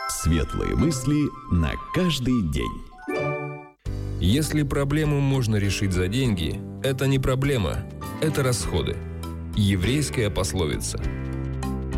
Светлые мысли на каждый день. Если проблему можно решить за деньги, это не проблема, это расходы. Еврейская пословица.